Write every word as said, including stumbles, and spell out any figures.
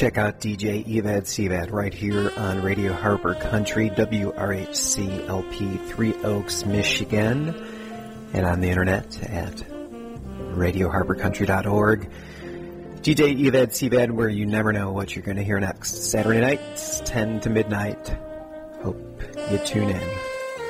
Check out D J Evad Sevad right here on Radio Harbor Country, W R H C L P, Three Oaks, Michigan, and on the internet at radio harbor country dot org. D J Evad Sevad, where you never know what you're going to hear next. Saturday nights, ten to midnight. Hope you tune in.